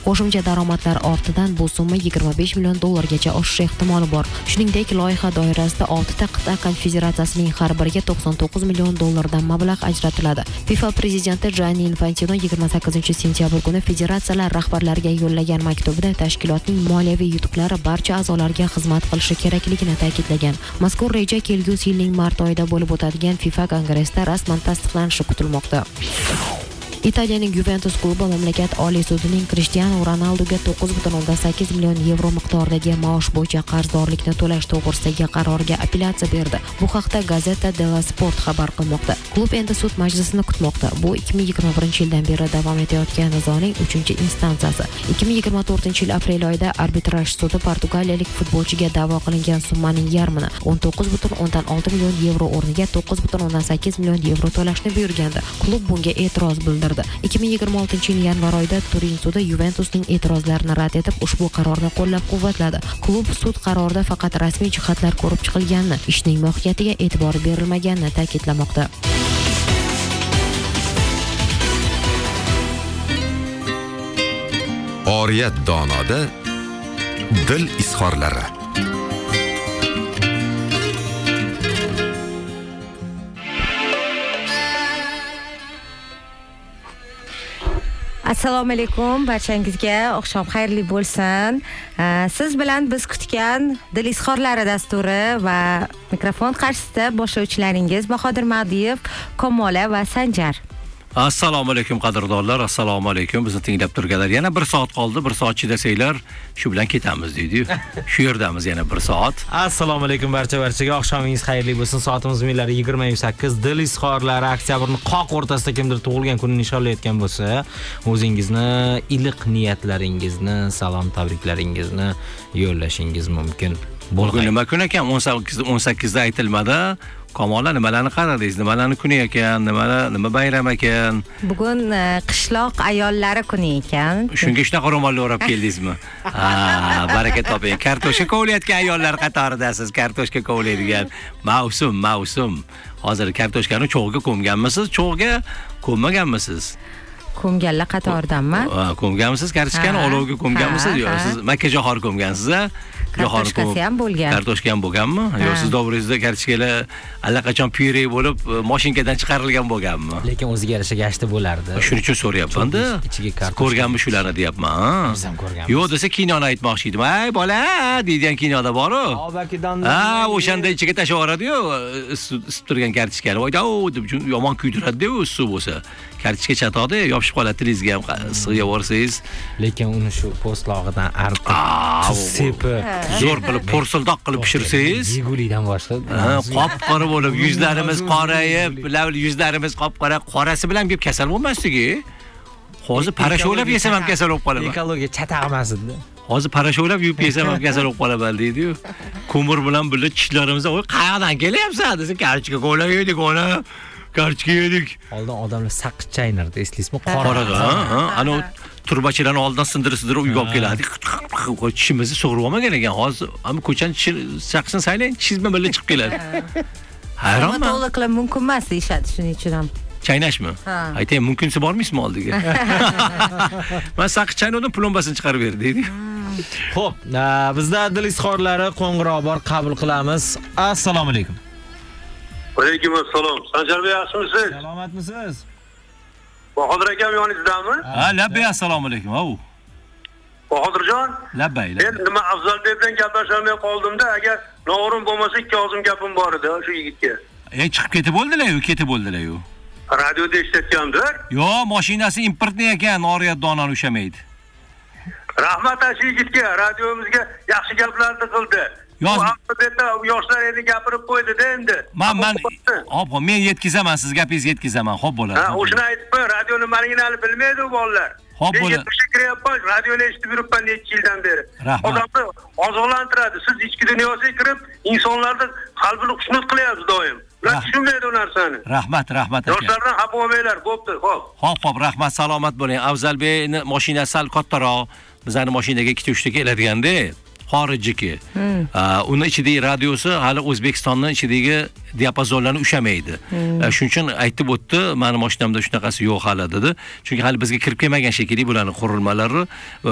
Qo'shimcha daromadlar ortidan bu summa 25 million dollargacha oshishi ehtimoli bor. Shuningdek, loyiha doirasida 6 ta qit'a konfederatsiyasining har biriga 99 million dollardan mablag' ajratiladi. FIFA prezidenti Gianni Infantino 28 sentyabr kuni federatsiyalar rahbarlariga yo'llagan maktubida tashkilotning moliyaviy yutuqlari barcha a'zolarga xizmat qilishi kerakligini ta'kidlagan. Mazkur reja kelgusi yilning mart oyida bo'lib o'tadigan FIFA kongressida rasman tasdiqlanishi kutilmoqda. Italiyaning Juventus klubi mamlakat Oliy sudining Cristiano Ronaldoga 9,8 million yevro miqdoridagi maosh bo'yicha qarzdorlikni to'lash to'g'risidagi qarorga apellyatsiya berdi. Bu haqda Gazzetta dello Sport xabar qilmoqda. Klub endi sud majlisini kutmoqda. Bu 2021-yildan beri davom etayotgan nizoning 3-instansiyasi. 2024-yil aprel oyida arbitraj sudi portugaliyalik futbolchiga da'vo qilingan summaning yarmini 19,6 million yevro o'rniga 9,8 million yevro to'lashni buyurgandi. Klub bunga e'tiroz bildirdi. 2026-yil yanvar oyida Turin sudi Juventusning e'tirozlarini rad etib ushbu qarorni qo'llab-quvvatladi. Klub sud qarorida faqat rasmiy jihatlar ko'rib chiqilganini, ishning mohiyatiga e'tibor berilmaganini ta'kidlamoqda. Oriyat donoda dil izhorlari. Assalomu alaykum, barchangizga oqshom xayrli bo'lsin. Siz bilan biz kutgan dil izhorlari dasturi va mikrofon qarshisida boshlovchilaringiz Bahodir Madiyev, Komola va Sanjar. Assalomu alaykum qadrdonlar, assalomu alaykum. Bizni tinglab turganlar. Yana 1 soat qoldi. 1 soat chidasanglar, shu bilan ketamiz deydi-yu. Shu yerdamiz yana 1 soat. Assalomu alaykum barchaga. Oqshomingiz xayrli bo'lsin. Soatimiz millari 28. Dil izhorlari oktyabrning qoq o'rtasida kimdir tug'ilgan kunini nishonlayotgan bo'lsa, o'zingizni iliq niyatlaringizni, salom tabriklaringizni yo'llashingiz mumkin. Bugun nima kun ekan? 18da aytilmadi. Kamola nimalarni qaradingiz? Nimalarni kuni ekan? Nima bayram ekan? Bugun qishloq ayollari kuni ekan. Shunga shunaqa ro'molni o'rab keldingizmi? Baraka toping. Kartoshka kovlayotgan ayollar qatoridasiz. Kartoshka kovlaydigan mavsum. Hozir kartoshkani cho'g'ga ko'mganmisiz? Cho'g'ga ko'mmaganmisiz? Ko'mganlar qatoridanmi? Ko'mganmisiz? Kartoshkani olovga ko'mganmisiz? Yo, siz makkajo'xori ko'mgansiz-a? Kartoshkasi ham bo'lgan. Kartoshka ham bo'lganmi? Yo, siz davringizda kartoshkalar allaqachon pyure bo'lib, mashinkadan chiqarilgan bo'lganmi? Lekin o'ziga yarasha gashti bo'lardi. Shuning uchun so'rayapman-da. Ko'rganmi shularni deyapman. Biz ham ko'rganmiz. Yo'q desa kinoni aytmoqchi edim. Ay bola, deydigan kinoda bor-ku. O'shanda ichiga tashlab yuboradi-yu, isib turgan kartoshkani. Voy, deb yomon kuydiradi-yu, suv bo'lsa. Kartoshka chatoqda yopishib qoladi tilingizga ham isig'ga borsangiz. Lekin uni shu po'stlog'idan artib, sepib, zo'r qilib porsildoq qilib pishirsangiz, yegulikdan boshqa qop-qora bo'lib, yuzlarimiz qorayib, yuzlarimiz qop-qora, qorasi bilan deb kasal bo'lmasligi. Hozir parasholab yesam ham kasal bo'lib qolaman. Ekologiya chatag'masidi. Hozir parasholab yub yesam ham kasal bo'lib qolaman deydi-yu. Ko'mir bilan birga tishlarimizda, "Voy, qayerdan kelyapsan?" desa, "Kartoshka kovlaydik, ona. Kartoshka yedik." Oldin odamlar saqich chaynardi, eslaysizmi? Qoraga, ana turbachilarni oldidan sindirib uyga olib keladi. Tishimizni sug'urib olmagan ekan. Hozir ham ko'chani saqchini saylang, tishizma birga chiqib keladi. Hayronman. To'liqlar mumkin emas deyshadi, shuning uchun ham. Chaynashmi? Aytaymi, mumkinsa bormisizmi oldiga? Men saqich chaynovdan plombasini chiqarib ber deydi. Xo'p, bizda dil izhorlari qo'ng'iroq bor, qabul qilamiz. Assalomu alaykum. Alaykum assalom. Sanjar bey, yaxshimisiz? Salomatmisiz? Bahodir akam yoningizdami? Labbay, assalomu alaykum. Bahodirjon? Labbay. Men nima Afzalbek bilan gaplasholmay qoldim-da, agar noo'rin bo'lmasa 2 og'zim gapim bor edi shu yigitga. Chiqib ketib bo'ldilar-yu, Radioda eshitgandir. Yo, mashinasi importni ekan, oriyat donani ushamaydi. Rahmat ashi yigitga, radiomizga yaxshi gaplarni qildi. Yoshlar endi gapirib qo'ydi-da endi. Men yetkizaman, siz gapingizni yetkizaman. Xo'p bo'ladi. O'shani aytib qo'y, radio nimaligini hali bilmaydi u bolalar. Xo'p bo'ladi. Kiryapman, radioni eshitib yuribman necha yildan beri. Odamni oziqlantiradi. Siz ichki dunyosiga kirib, insonlarning qalbini xushnud qilyapsiz doim. Ular tushunmaydi u narsani. Rahmat aka. Yoshlardan xafa bo'lmanglar, bo'pti, xo'p. Xo'p, rahmat, salomat bo'ling. Afzalbeyni mashinasi sal kattaroq, bizning mashinaga 2-3 ta keladigan-da. Xorijniki. Uni ichidagi radiosi hali O'zbekistonning ichidagi diapazonlarni ushamaydi. Shuning uchun aytib o'tdi, meni mashinamda shunaqasi yo'q hali dedi. Chunki hali bizga kirib kelmagan shekilli bularning qurilmalari